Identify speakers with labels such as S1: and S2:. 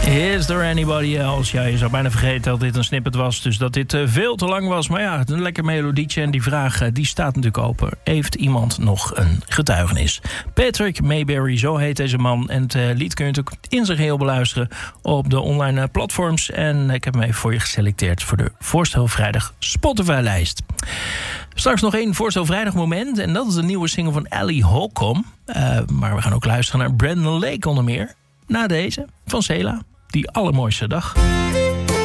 S1: Is there anybody else? Ja, je zou bijna vergeten dat dit een snippet was, dus dat dit veel te lang was. Maar ja, een lekker melodietje en die vraag die staat natuurlijk open. Heeft iemand nog een getuigenis? Patrick Mayberry, zo heet deze man. En het lied kun je natuurlijk in zijn geheel beluisteren op de online platforms. En ik heb hem even voor je geselecteerd voor de Voorstel Vrijdag Spotify-lijst. Straks nog één Voorstel Vrijdag moment. En dat is de nieuwe single van Ellie Holcomb. Maar we gaan ook luisteren naar Brandon Lake onder meer. Na deze van Cela. Die allermooiste dag.